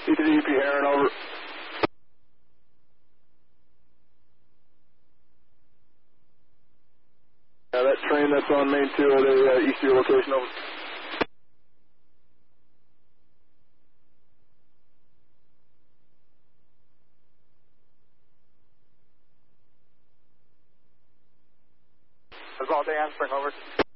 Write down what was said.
E3EP Heron, over. That train that's on main 2, are they east of your location, over. That's all day on Spring, over.